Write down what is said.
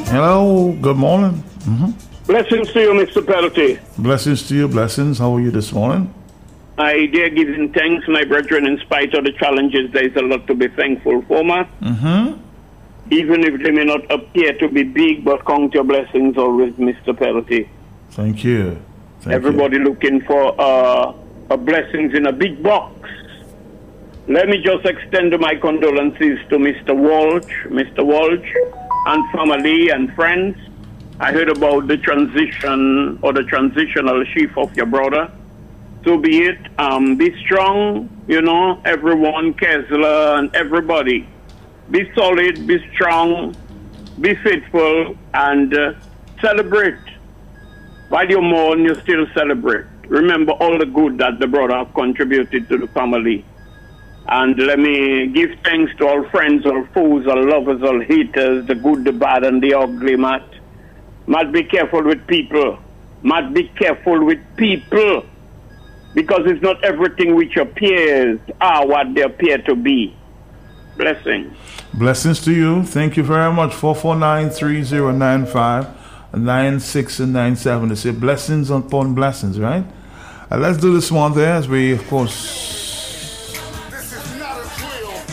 Hello, good morning. Blessings to you, Mr. Penalty. Blessings to you, blessings. How are you this morning? I dare giving thanks, my brethren, in spite of the challenges. There is a lot to be thankful for, man. Even if they may not appear to be big, but count your blessings always, Mr. Penalty. Thank you. Everybody looking for a blessings in a big box. Let me just extend my condolences to Mr. Walsh, and family and friends. I heard about the transition or the transitional chief of your brother. So be it. Be strong, everyone, Kessler and everybody. Be solid, be strong, be faithful, and celebrate. While you mourn, you still celebrate. Remember all the good that the brother have contributed to the family. And let me give thanks to all friends, all foes, all lovers, all haters, the good, the bad, and the ugly, Matt. Matt, be careful with people. Matt, be careful with people. Because it's not everything which appears are what they appear to be. Blessings. Blessings to you. Thank you very much. 449-3095-96 and 97. They say blessings upon blessings, right? Let's do this one there as we, of course,